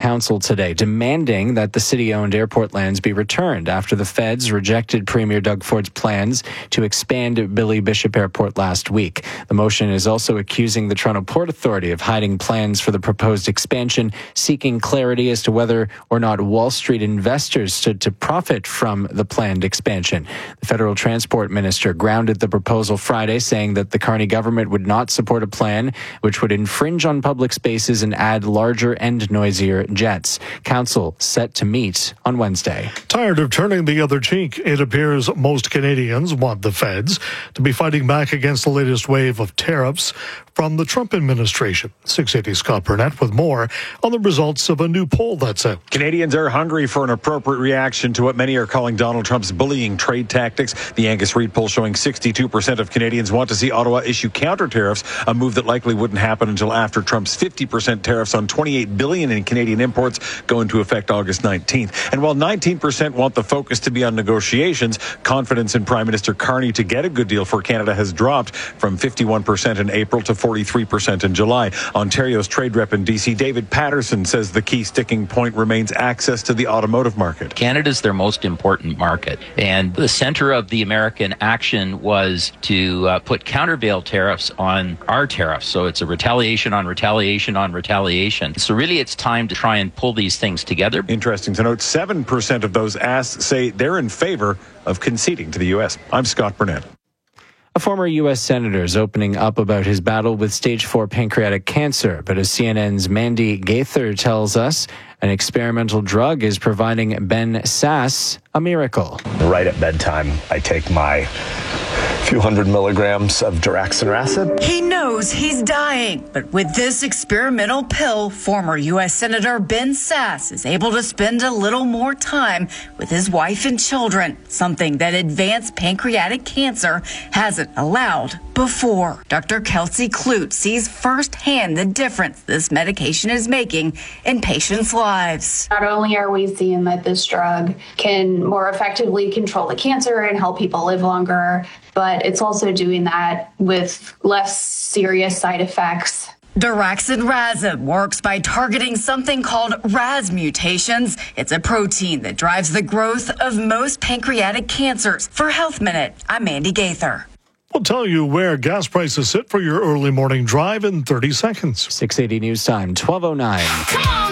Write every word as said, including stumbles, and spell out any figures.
Council today, demanding that the city-owned airport lands be returned after the feds rejected Premier Doug Ford's plans to expand Billy Bishop Airport last week. The motion is also accusing the Toronto Port Authority of hiding plans for the proposed expansion, seeking clarity as to whether or not Wall Street investors stood to profit from the planned expansion. The federal transport minister grounded the proposal Friday, saying that the Carney government would not support a plan which would infringe on public spaces and add larger and noisier jets. Council set to meet on Wednesday. Tired of turning the other cheek, it appears most Canadians want the feds to be fighting back against the latest wave of tariffs from the Trump administration. six eighty Scott Burnett with more on the results of a new poll that's out. Canadians are hungry for an appropriate reaction to what many are calling Donald Trump's bullying trade tactics. The Angus Reid poll showing sixty-two percent of Canadians want to see Ottawa issue counter tariffs, a move that likely wouldn't happen until after Trump's fifty percent tariffs on twenty-eight billion dollars in Canadian imports go into effect August nineteenth. And while nineteen percent want the focus to be on negotiations, confidence in Prime Minister Carney to get a good deal for Canada has dropped from fifty-one percent in April to forty-three percent in July. Ontario's trade rep in D C, David Patterson, says the key sticking point remains access to the automotive market. Canada's their most important market, and the center of the American action was to uh, put countervail tariffs on our tariffs. So it's a retaliation on retaliation on retaliation. So really it's time to try and pull these things together. Interesting to note, seven percent of those asked say they're in favor of conceding to the U S. I'm Scott Burnett. A former U S senator is opening up about his battle with stage four pancreatic cancer, but as C N N's Mandy Gaither tells us, an experimental drug is providing Ben Sass a miracle. Right at bedtime, I take my few hundred milligrams of daraxonrasib. He knows he's dying, but with this experimental pill, former U S Senator Ben Sass is able to spend a little more time with his wife and children, something that advanced pancreatic cancer hasn't allowed before. Doctor Kelsey Clute sees firsthand the difference this medication is making in patients' lives. Not only are we seeing that this drug can more effectively control the cancer and help people live longer, but it's also doing that with less serious side effects. Daraxonrasib works by targeting something called R A S mutations. It's a protein that drives the growth of most pancreatic cancers. For Health Minute, I'm Mandy Gaither. We'll tell you where gas prices sit for your early morning drive in thirty seconds. six eighty News Time, twelve oh nine. Come on!